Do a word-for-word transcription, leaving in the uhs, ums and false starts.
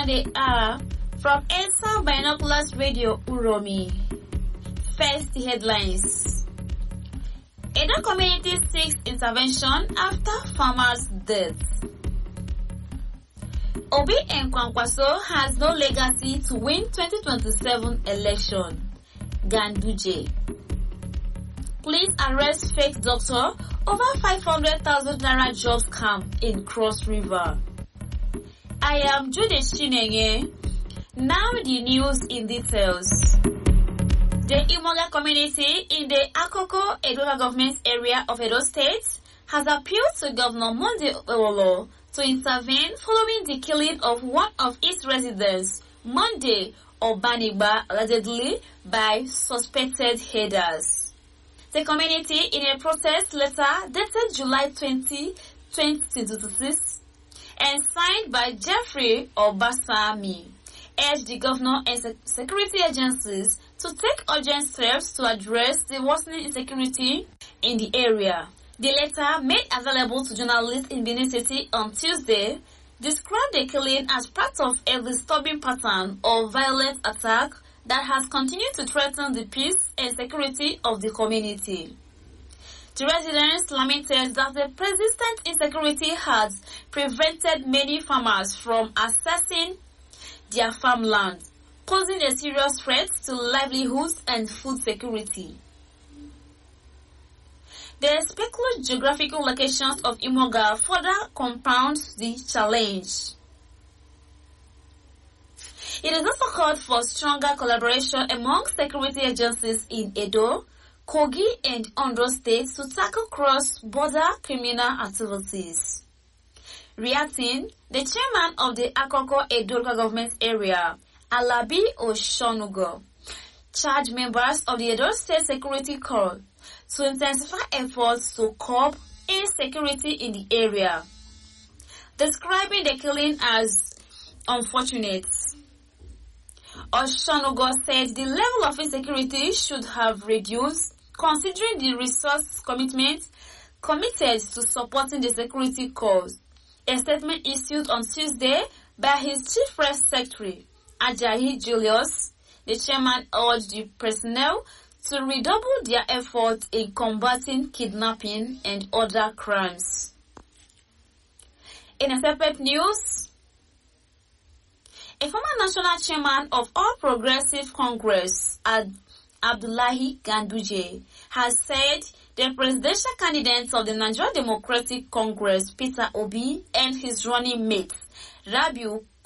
and they are from Elsa Binoculars Radio Uromi. First, the headlines. Edo community seeks intervention after farmer's death. Obi Nkwankwaso has no legacy to win twenty twenty-seven election. Ganduje. Police arrest fake doctor over five hundred thousand naira job scam in Cross River. I am Judith Chinenye. Now the news in details. The Imoga community in the Akoko Edo government area of Edo State has appealed to Governor Monday Owolo to intervene following the killing of one of its residents, Monday Obanigba, allegedly by suspected headers. The community, in a protest letter dated July twentieth, twenty twenty-six, and signed by Jeffrey Obasami, urged the governor and sec- security agencies to take urgent steps to address the worsening insecurity in the area. The letter, made available to journalists in Benin City on Tuesday, described the killing as part of a disturbing pattern of violent attack that has continued to threaten the peace and security of the community. The residents lamented that the persistent insecurity has prevented many farmers from accessing their farmland, posing a serious threat to livelihoods and food security. The speculative geographical locations of Imoga further compounds the challenge. It is also called for stronger collaboration among security agencies in Edo, Kogi, and Ondo states to tackle cross-border criminal activities. Reacting, the chairman of the Akoko Edo government area, Alabi Oshonugo, charged members of the Edo State Security Corps to intensify efforts to curb insecurity in the area, describing the killing as unfortunate. Oshonugo said the level of insecurity should have reduced considering the resource commitment committed to supporting the security cause. A statement issued on Tuesday by his chief press secretary, Ajayi Julius, the chairman urged the personnel to redouble their efforts in combating kidnapping and other crimes. In a separate news, a former national chairman of All Progressive Congress, Ad- Abdullahi Ganduje, has said the presidential candidate of the Nigerian Democratic Congress, Peter Obi, and his running mate, Rabiu